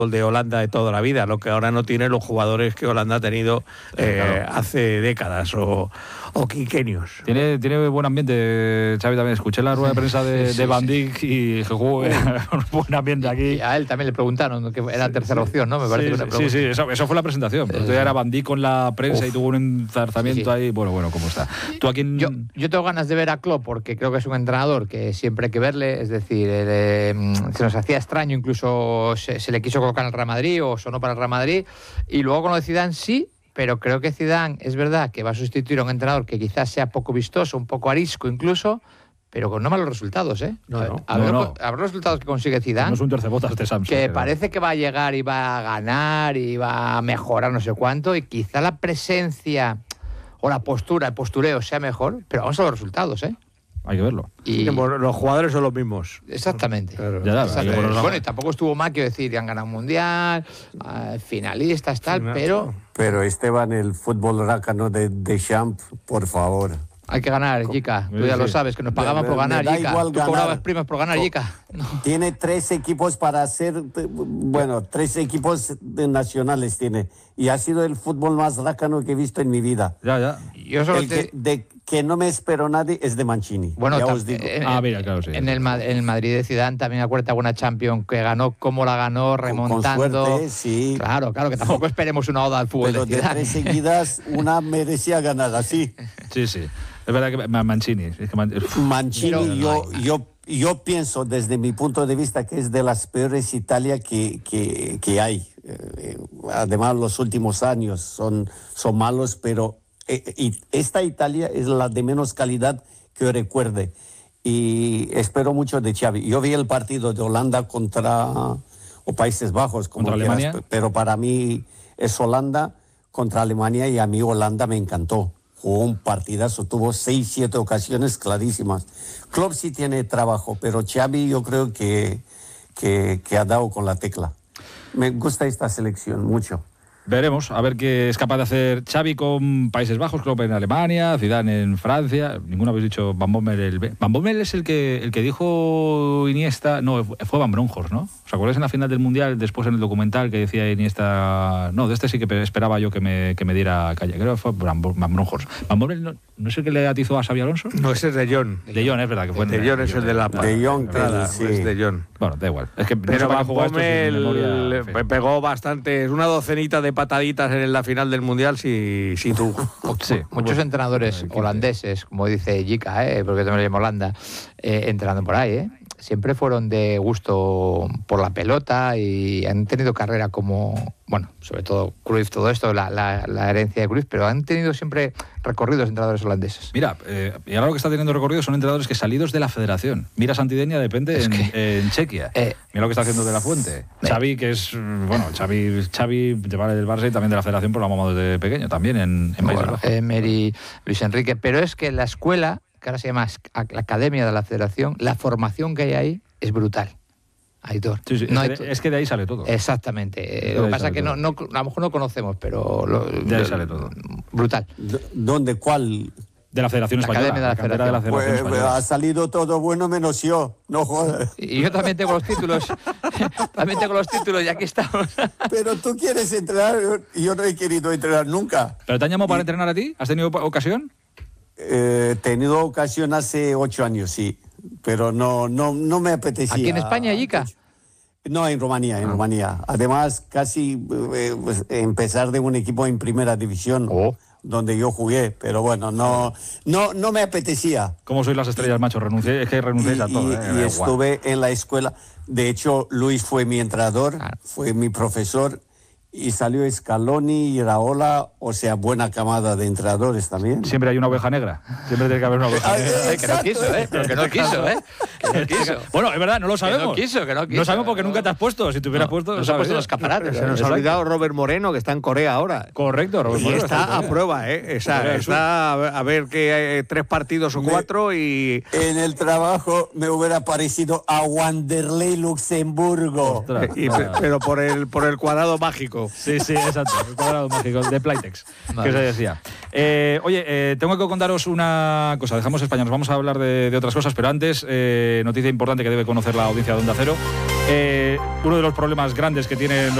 de Holanda de toda la vida, lo que ahora no tiene los jugadores que Holanda ha tenido hace décadas o quinquenios. Tiene buen ambiente, Xavi, también. Escuché la rueda de prensa de Van Dijk y buen ambiente aquí. Y a él también le preguntaron, que era la tercera opción, ¿no? Me parece sí, eso fue la presentación. Pero ya era Van Dijk con la prensa y tuvo un enzarzamiento ahí. Bueno, ¿cómo está? ¿Tú a quién? Yo tengo ganas de ver a Klopp porque creo que es un entrenador que siempre hay que verle, es decir, se nos hacía extraño, incluso se le quiso colocar en el Real Madrid o sonó para el Real Madrid, y luego con lo de Zidane sí, pero creo que Zidane es verdad que va a sustituir a un entrenador que quizás sea poco vistoso, un poco arisco incluso, pero con no malos resultados, ¿eh? A ver los resultados que consigue Zidane. No es un tercebotas de Samsung. Que parece que va a llegar y va a ganar y va a mejorar no sé cuánto, y quizá la presencia o la postura, el postureo sea mejor, pero vamos a los resultados, ¿eh? Hay que verlo. Y los jugadores son los mismos. Exactamente. Claro. Bueno, y tampoco estuvo mal, quiero decir, han ganado un mundial, finalistas, tal, pero... Pero Esteban, el fútbol rácano de Deschamps, por favor. Hay que ganar, Jica. Tú ya lo sabes, que nos pagaban por ganar, Jica. Tú cobrabas primas por ganar, Jica. No. Tiene 3 equipos para hacer... Bueno, 3 equipos nacionales tiene. Y ha sido el fútbol más rácano que he visto en mi vida. Ya. Yo solo que no me espero nadie es de Mancini. Bueno, ya os digo. Mira, claro, sí. En el Madrid de Zidane también acuérdate una Champions que ganó como la ganó, remontando. Con suerte, sí. Claro, que tampoco esperemos una oda al fútbol pero de Zidane. De 3 seguidas, una merecía ganar así. Sí. Es verdad que Mancini. Mancini, yo pienso desde mi punto de vista que es de las peores Italia que hay. Además, los últimos años son malos, pero y esta Italia es la de menos calidad que yo recuerde. Y espero mucho de Xavi. Yo vi el partido de Holanda contra Países Bajos, como contra Alemania, pero para mí es Holanda contra Alemania, y a mí Holanda me encantó. Jugó un partidazo, tuvo 6-7 ocasiones clarísimas. Klopp sí tiene trabajo, pero Xavi yo creo que ha dado con la tecla. Me gusta esta selección mucho. Veremos, a ver qué es capaz de hacer Xavi con Países Bajos, Klopp en Alemania, Zidane en Francia. Ninguno habéis dicho Van Bommel. Van Bommel es el que dijo Iniesta. No, fue Van Bronckhorst, ¿no? ¿Os acordáis en la final del Mundial, después en el documental que decía Iniesta? No, de este sí que esperaba yo que me diera calle. Creo que fue Van Bronckhorst. Van Bommel no es el que le atizó a Xavi Alonso. No, ese es De Jong. De Jong, es verdad que fue. De Jong es el de la. De Jong, sí. Es De Jong. Bueno, da igual. Es que pero Van Bommel pegó bastante, una docenita de pataditas en la final del Mundial sin truco. Sí, muchos entrenadores holandeses, como dice Jica, porque también le llamo Holanda, entrenando por ahí, siempre fueron de gusto por la pelota y han tenido carrera como, bueno, sobre todo Cruyff, todo esto, la herencia de Cruyff, pero han tenido siempre recorridos entrenadores holandeses. Mira, y ahora lo que está teniendo recorrido son entrenadores que salidos de la federación. Mira Santidenia, depende en Chequia. Mira lo que está haciendo De La Fuente. Xavi, que es, bueno, Xavi de del Barça y también de la federación, por lo amamos desde pequeño, también en Países Bajos. Emery, Luis Enrique, pero es que la escuela, que ahora se llama la Academia de la Federación, la formación que hay ahí es brutal. Aitor. Sí, es que de ahí sale todo. Exactamente. Lo que pasa es que no, a lo mejor no conocemos, pero... de ahí sale todo. Brutal. ¿Dónde? ¿Cuál? De la Federación Española. Academia de la Federación. Pues, Española. Ha salido todo bueno menos yo. No jodas. Y yo también tengo los títulos. Y aquí estamos. Pero tú quieres entrenar y yo no he querido entrenar nunca. ¿Pero te han llamado para entrenar a ti? ¿Has tenido ocasión? He tenido ocasión hace 8 años, sí. Pero no me apetecía. ¿Aquí en España, Jica? No, en Rumanía. Además, casi empezar de un equipo en primera división, donde yo jugué, pero bueno, no me apetecía. ¿Cómo sois las estrellas, macho? Es que renunciáis a todo. Y estuve en la escuela. De hecho, Luis fue mi entrenador, fue mi profesor. Y salió Scaloni y Raola, o sea, buena camada de entrenadores también. Siempre hay una oveja negra. Siempre tiene que haber una oveja negra. Que no quiso, Pero que no quiso, Bueno, es verdad, no lo sabemos. Que no quiso. No sabemos porque nunca te has puesto. Si te hubieras puesto... No se ha puesto los escaparates. Se nos ha olvidado Robert Moreno, que está en Corea ahora. Correcto, Robert Moreno. Y está a prueba, Está a ver que hay 3 partidos o 4 y... En el trabajo me hubiera parecido a Wanderlei Luxemburgo. Pero por el cuadrado mágico. Sí, exacto. El cuadrado mágico de Playtex, que se decía. Oye, tengo que contaros una cosa. Dejamos España, nos vamos a hablar de otras cosas, pero antes, noticia importante que debe conocer la audiencia de Onda Cero. Uno de los problemas grandes que tienen